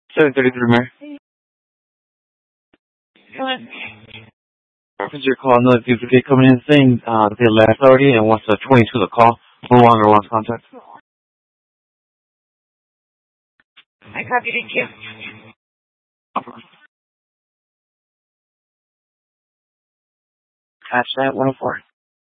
733 Mary. Reference your call, another duplicate coming in saying they left already and wants a 22 the call. No longer wants contact. I copy it too. Catch that 104.